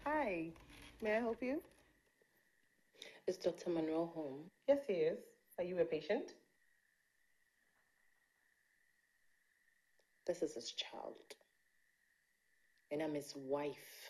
Hi, may I help you? Is Dr. Manuel home? Yes, he is. Are you a patient? This is his child. And I'm his wife.